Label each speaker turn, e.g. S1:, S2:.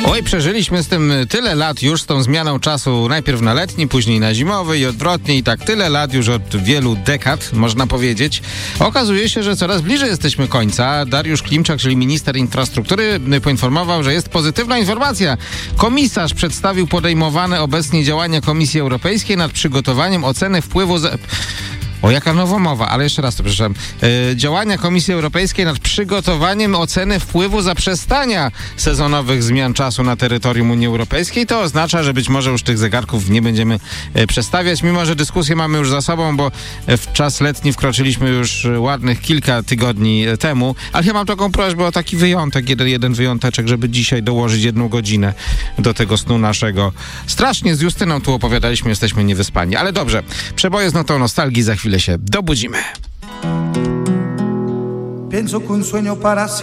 S1: Oj, przeżyliśmy z tym tyle lat już, z tą zmianą czasu, najpierw na letni, później na zimowy i odwrotnie i tak tyle lat już od wielu dekad, można powiedzieć. Okazuje się, że coraz bliżej jesteśmy końca. Dariusz Klimczak, czyli minister infrastruktury, poinformował, że jest pozytywna informacja. Komisarz przedstawił podejmowane obecnie działania Komisji Europejskiej nad przygotowaniem oceny wpływu O, jaka nowomowa, ale jeszcze raz to przepraszam. Działania Komisji Europejskiej nad przygotowaniem oceny wpływu zaprzestania sezonowych zmian czasu na terytorium Unii Europejskiej. To oznacza, że być może już tych zegarków nie będziemy przestawiać, mimo że dyskusję mamy już za sobą, bo w czas letni wkroczyliśmy już ładnych kilka tygodni temu. Ale ja mam taką prośbę o taki wyjątek, jeden wyjąteczek, żeby dzisiaj dołożyć 1 godzinę do tego snu naszego. Strasznie z Justyną tu opowiadaliśmy, jesteśmy niewyspani. Ale dobrze, przeboje z notą nostalgii za chwilę się dobudzimy.